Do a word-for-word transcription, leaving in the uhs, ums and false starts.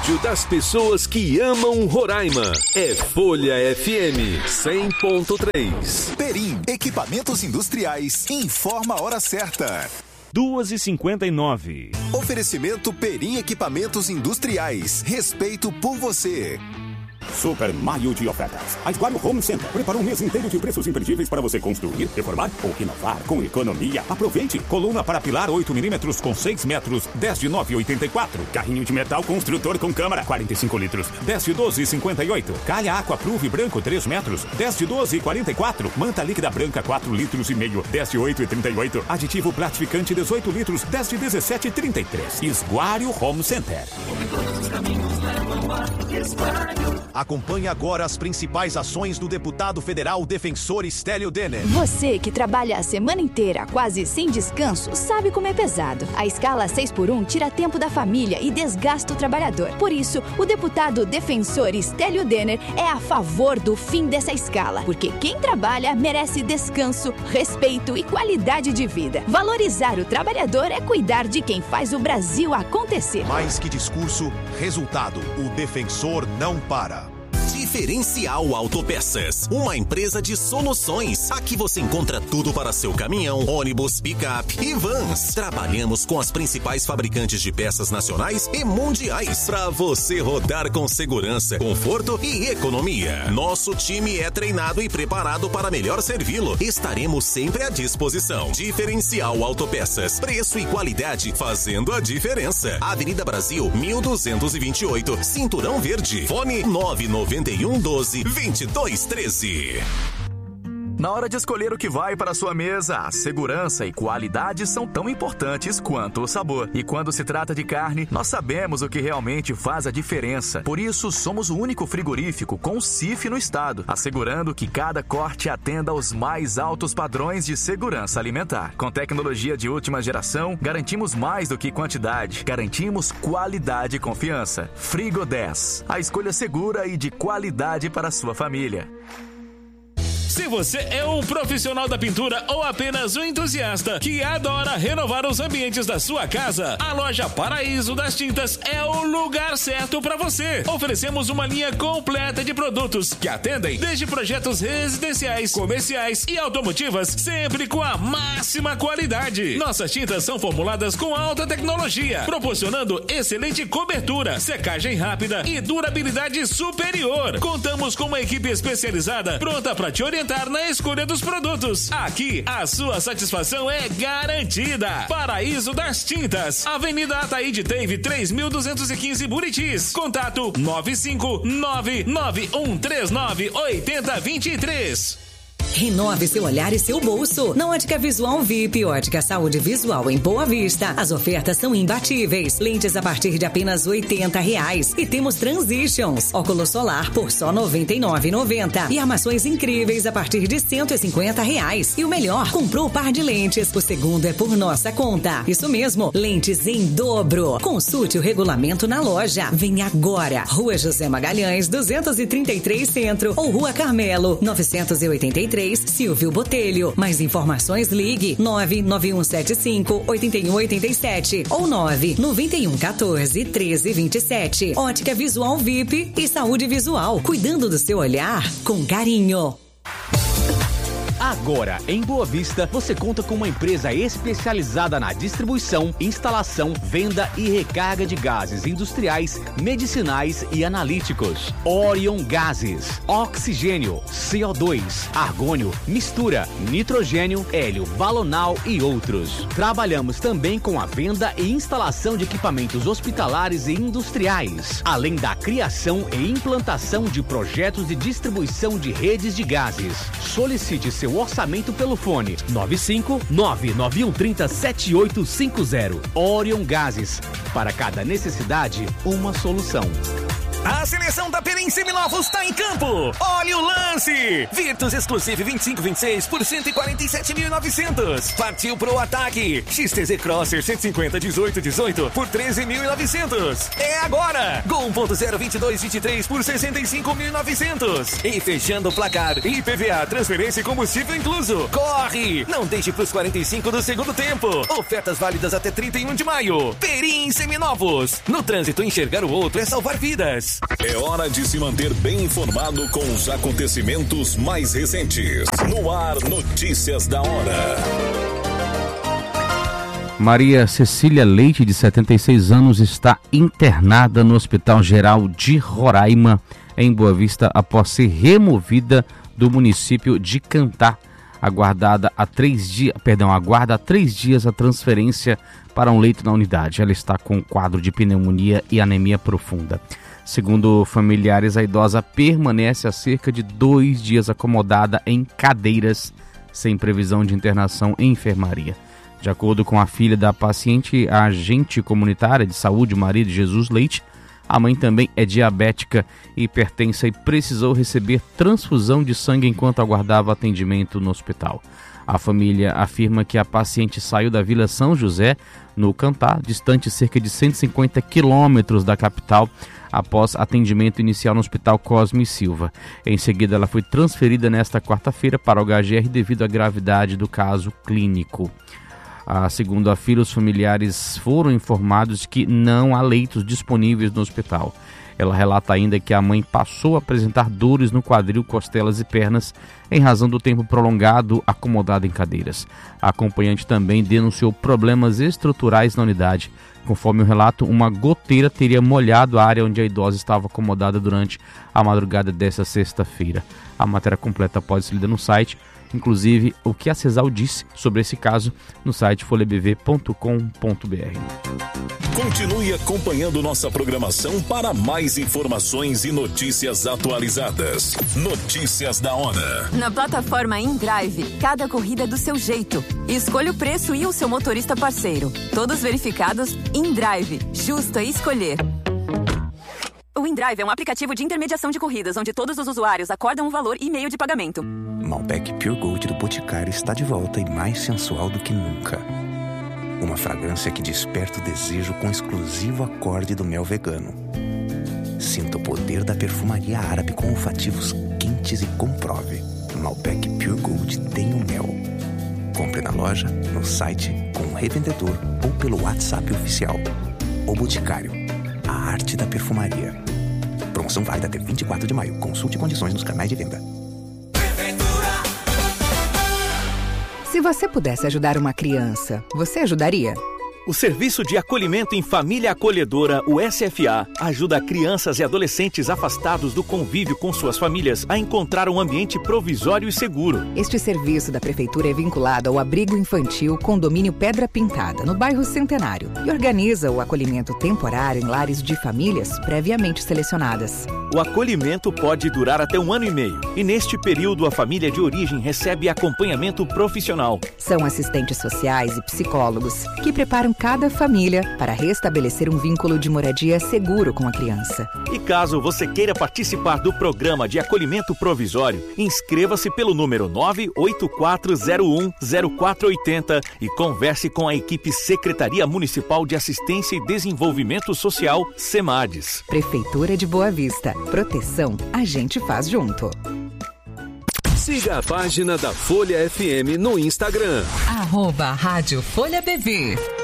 rádio das pessoas que amam Roraima. É Folha F M cem ponto três. Perim, equipamentos industriais, informa a hora certa. duas e cinquenta e nove. Oferecimento Perim Equipamentos Industriais. Respeito por você. Super maio de ofertas. A Esguario Home Center preparou um mês inteiro de preços imperdíveis para você construir, reformar ou renovar com economia. Aproveite! Coluna para pilar oito milímetros com seis metros, dez de nove e oitenta e quatro. Carrinho de metal construtor com câmara, quarenta e cinco litros, dez de doze e cinquenta e oito. Calha Aqua Pruve branco, três metros, dez de doze e quarenta e quatro. Manta líquida branca, quatro litros e meio, dez de oito e trinta e oito. Aditivo platificante, dezoito litros, dez de dezessete e trinta e três. Esguario Home Center. Acompanhe agora as principais ações do deputado federal defensor Stélio Denner. Você que trabalha a semana inteira, quase sem descanso, sabe como é pesado. A escala seis por um tira tempo da família e desgasta o trabalhador. Por isso, o deputado defensor Stélio Denner é a favor do fim dessa escala. Porque quem trabalha merece descanso, respeito e qualidade de vida. Valorizar o trabalhador é cuidar de quem faz o Brasil acontecer. Mais que discurso, resultado. O defensor não para. Diferencial Autopeças, uma empresa de soluções. Aqui você encontra tudo para seu caminhão, ônibus, picape e vans. Trabalhamos com as principais fabricantes de peças nacionais e mundiais para você rodar com segurança, conforto e economia. Nosso time é treinado e preparado para melhor servi-lo. Estaremos sempre à disposição. Diferencial Autopeças, preço e qualidade fazendo a diferença. Avenida Brasil, mil duzentos e vinte e oito, Cinturão Verde. Fone nove nove um doze, vinte e dois treze. Na hora de escolher o que vai para a sua mesa, a segurança e qualidade são tão importantes quanto o sabor. E quando se trata de carne, nós sabemos o que realmente faz a diferença. Por isso, somos o único frigorífico com C I F no estado, assegurando que cada corte atenda aos mais altos padrões de segurança alimentar. Com tecnologia de última geração, garantimos mais do que quantidade. Garantimos qualidade e confiança. Frigo dez, a escolha segura e de qualidade para a sua família. Se você é um profissional da pintura ou apenas um entusiasta que adora renovar os ambientes da sua casa, a loja Paraíso das Tintas é o lugar certo para você. Oferecemos uma linha completa de produtos que atendem desde projetos residenciais, comerciais e automotivas, sempre com a máxima qualidade. Nossas tintas são formuladas com alta tecnologia, proporcionando excelente cobertura, secagem rápida e durabilidade superior. Contamos com uma equipe especializada pronta para te orientar na escolha dos produtos. Aqui, a sua satisfação é garantida. Paraíso das Tintas, Avenida Ataíde Teve, três mil duzentos e quinze, Buritis. Contato nove cinco nove nove um três nove oito zero dois três. Renove seu olhar e seu bolso. Na Ótica Visual V I P, Ótica Saúde Visual em Boa Vista, as ofertas são imbatíveis. Lentes a partir de apenas oitenta reais. E temos Transitions, óculos solar por só noventa e nove reais e noventa centavos. E armações incríveis a partir de cento e cinquenta reais. E o melhor, comprou o par de lentes, o segundo é por nossa conta. Isso mesmo, lentes em dobro. Consulte o regulamento na loja. Vem agora. Rua José Magalhães, duzentos e trinta e três Centro ou Rua Carmelo, novecentos e oitenta e três, Silvio Botelho. Mais informações, ligue nove nove um sete cinco oito um oito sete ou nove nove um um quatro treze vinte e sete. Ótica Visual V I P e Saúde Visual, cuidando do seu olhar com carinho. Agora, em Boa Vista, você conta com uma empresa especializada na distribuição, instalação, venda e recarga de gases industriais, medicinais e analíticos. Orion Gases, oxigênio, C O dois, argônio, mistura, nitrogênio, hélio, balonal e outros. Trabalhamos também com a venda e instalação de equipamentos hospitalares e industriais, além da criação e implantação de projetos de distribuição de redes de gases. Solicite seu orçamento pelo fone nove cinco nove nove um três zero sete oito cinco zero. Orion Gases, para cada necessidade, uma solução. A seleção da Perim Seminovos tá em campo. Olha o lance. Virtus Exclusive vinte e cinco vinte e seis por cento e quarenta e sete mil e novecentos. Partiu pro ataque. X T Z Crosser cento e cinquenta dezoito dezoito por treze mil e novecentos. É agora. Gol um ponto zero vinte e dois vinte e três por sessenta e cinco mil e novecentos. E fechando o placar, I P V A, transferência e combustível incluso. Corre. Não deixe pros quarenta e cinco do segundo tempo. Ofertas válidas até trinta e um de maio. Perim Seminovos. No trânsito, enxergar o outro é salvar vidas. É hora de se manter bem informado com os acontecimentos mais recentes. No ar, notícias da hora. Maria Cecília Leite, de setenta e seis anos, está internada no Hospital Geral de Roraima, em Boa Vista, após ser removida do município de Cantá. Aguardada há três dias, perdão, aguarda há três dias a transferência para um leito na unidade. Ela está com um quadro de pneumonia e anemia profunda. Segundo familiares, a idosa permanece há cerca de dois dias acomodada em cadeiras, sem previsão de internação em enfermaria. De acordo com a filha da paciente, a agente comunitária de saúde, Maria de Jesus Leite, a mãe também é diabética, hipertensa e precisou receber transfusão de sangue enquanto aguardava atendimento no hospital. A família afirma que a paciente saiu da Vila São José, no Cantá, distante cerca de cento e cinquenta quilômetros da capital, após atendimento inicial no Hospital Cosme Silva. Em seguida, ela foi transferida nesta quarta-feira para o H G R devido à gravidade do caso clínico. Ah, segundo a filha, os familiares foram informados de que não há leitos disponíveis no hospital. Ela relata ainda que a mãe passou a apresentar dores no quadril, costelas e pernas em razão do tempo prolongado acomodada em cadeiras. A acompanhante também denunciou problemas estruturais na unidade. Conforme o relato, uma goteira teria molhado a área onde a idosa estava acomodada durante a madrugada desta sexta-feira. A matéria completa pode ser lida no site. Inclusive, o que a CESAL disse sobre esse caso no site folha b v ponto com ponto b r. Continue acompanhando nossa programação para mais informações e notícias atualizadas. Notícias da hora. Na plataforma InDrive, cada corrida é do seu jeito. Escolha o preço e o seu motorista parceiro. Todos verificados, InDrive. Justo é escolher. O InDrive é um aplicativo de intermediação de corridas, onde todos os usuários acordam um valor e meio de pagamento. Malbec Pure Gold do Boticário está de volta e mais sensual do que nunca. Uma fragrância que desperta o desejo com o exclusivo acorde do mel vegano. Sinta o poder da perfumaria árabe com olfativos quentes e comprove. Malbec Pure Gold tem o mel. Compre na loja, no site, com o revendedor ou pelo WhatsApp oficial. O Boticário, a arte da perfumaria. Promoção válida até vinte e quatro de maio. Consulte condições nos canais de venda. Se você pudesse ajudar uma criança, você ajudaria? O Serviço de Acolhimento em Família Acolhedora, o S F A, ajuda crianças e adolescentes afastados do convívio com suas famílias a encontrar um ambiente provisório e seguro. Este serviço da Prefeitura é vinculado ao Abrigo Infantil Condomínio Pedra Pintada, no bairro Centenário, e organiza o acolhimento temporário em lares de famílias previamente selecionadas. O acolhimento pode durar até um ano e meio, e neste período a família de origem recebe acompanhamento profissional. São assistentes sociais e psicólogos que preparam cada família para restabelecer um vínculo de moradia seguro com a criança. E caso você queira participar do programa de acolhimento provisório, inscreva-se pelo número nove oito quatro zero um zero quatro oito zero e converse com a equipe Secretaria Municipal de Assistência e Desenvolvimento Social, SEMADES. Prefeitura de Boa Vista. Proteção a gente faz junto. Siga a página da Folha F M no Instagram. Arroba Rádio Folha B V.